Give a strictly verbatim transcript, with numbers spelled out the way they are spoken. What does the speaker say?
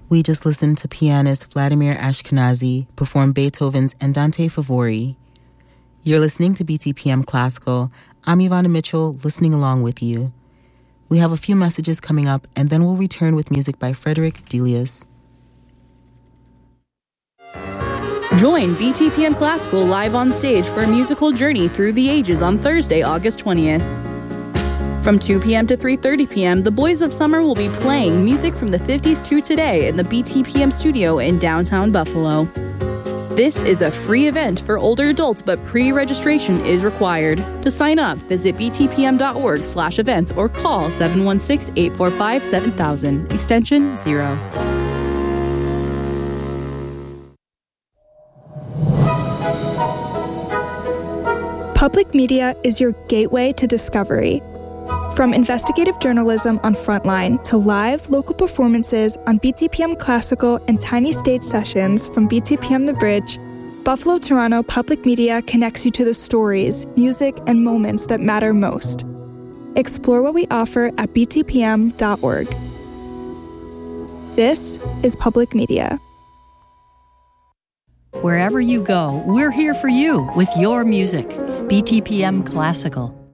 We just listened to pianist Vladimir Ashkenazy perform Beethoven's Andante Favori. You're listening to B T P M Classical. I'm Ivana Mitchell, listening along with you. We have a few messages coming up, and then we'll return with music by Frederick Delius. Join B T P M Classical live on stage for a musical journey through the ages on Thursday, August twentieth. From two p.m. to three thirty p.m., the Boys of Summer will be playing music from the fifties to today in the B T P M studio in downtown Buffalo. This is a free event for older adults, but pre-registration is required. To sign up, visit btpm.org slash events or call seven one six, eight four five, seven thousand, extension zero. Public media is your gateway to discovery. From investigative journalism on Frontline to live local performances on B T P M Classical and tiny stage sessions from B T P M The Bridge, Buffalo Toronto Public Media connects you to the stories, music, and moments that matter most. Explore what we offer at b t p m dot org. This is Public Media. Wherever you go, we're here for you with your music. B T P M Classical.